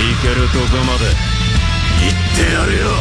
行けるとこまで行ってやるよ。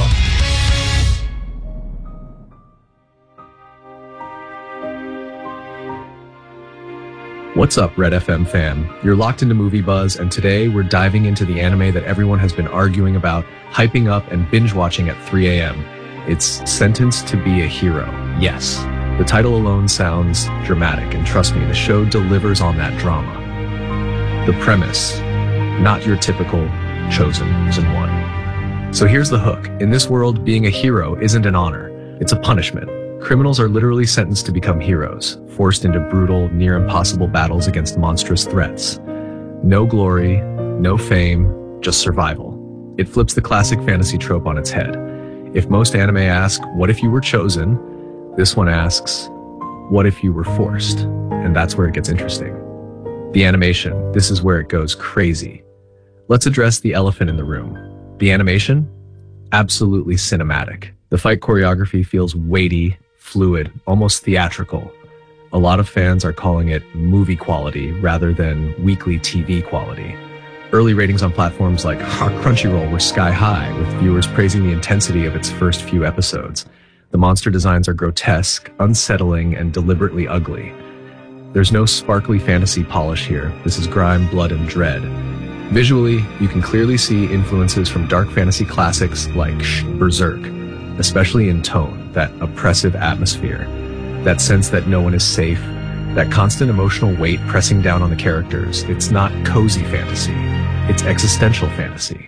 What's up, Red FM fam? You're locked into Movie Buzz, and today we're diving into the anime that everyone has been arguing about, hyping up, and binge-watching at 3 a.m. It's Sentenced to be a Hero. Yes, the title alone sounds dramatic, and trust me, the show delivers on that drama. The premise, not your typical chosen one. So here's the hook. In this world, being a hero isn't an honor, it's a punishment. Criminals are literally sentenced to become heroes, forced into brutal, near-impossible battles against monstrous threats. No glory, no fame, just survival. It flips the classic fantasy trope on its head. If most anime ask, what if you were chosen? This one asks, what if you were forced? And that's where it gets interesting. The animation, this is where it goes crazy. Let's address the elephant in the room. The animation? Absolutely cinematic. The fight choreography feels weighty, fluid, almost theatrical. A lot of fans are calling it movie quality rather than weekly TV quality. Early ratings on platforms like Crunchyroll were sky high, with viewers praising the intensity of its first few episodes. The monster designs are grotesque, unsettling, and deliberately ugly. There's no sparkly fantasy polish here. This is grime, blood, and dread. Visually, you can clearly see influences from dark fantasy classics like Berserk, especially in tone, that oppressive atmosphere, that sense that no one is safe, that constant emotional weight pressing down on the characters. It's not cozy fantasy, it's existential fantasy.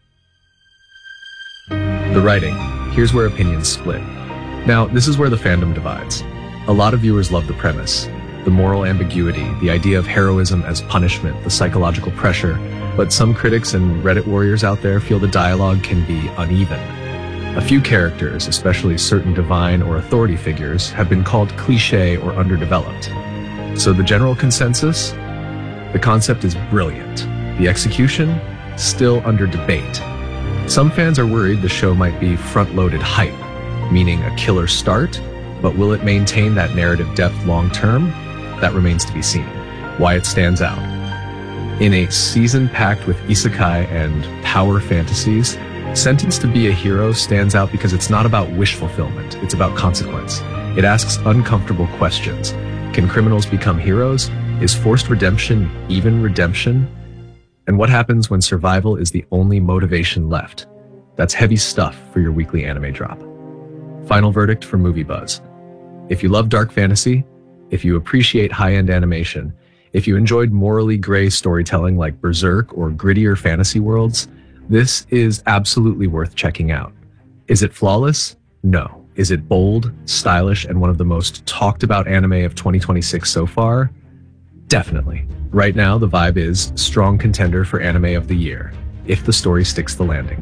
The writing, here's where opinions split. Now, this is where the fandom divides. A lot of viewers love the premise, the moral ambiguity, the idea of heroism as punishment, the psychological pressure, but some critics and Reddit warriors out there feel the dialogue can be uneven. A few characters, especially certain divine or authority figures, have been called cliché or underdeveloped. So the general consensus? The concept is brilliant. The execution? Still under debate. Some fans are worried the show might be front-loaded hype, meaning a killer start, but will it maintain that narrative depth long-term? That remains to be seen. Why it stands out. In a season packed with isekai and power fantasies, Sentenced to be a Hero stands out because it's not about wish fulfillment, it's about consequence. It asks uncomfortable questions. Can criminals become heroes? Is forced redemption even redemption? And what happens when survival is the only motivation left? That's heavy stuff for your weekly anime drop. Final verdict for Movie Buzz. If you love dark fantasy, if you appreciate high-end animation, if you enjoyed morally gray storytelling like Berserk or grittier fantasy worlds, this is absolutely worth checking out. Is it flawless? No. Is it bold, stylish, and one of the most talked about anime of 2026 so far? Definitely. Right now, the vibe is strong contender for anime of the year, if the story sticks the landing.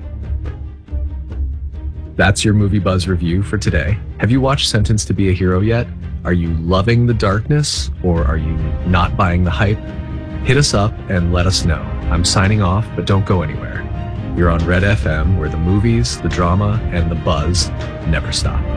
That's your Movie Buzz review for today. Have you watched Sentenced to be a Hero yet? Are you loving the darkness, or are you not buying the hype? Hit us up and let us know. I'm signing off, but don't go anywhere. You're on Red FM, where the movies, the drama, and the buzz never stop.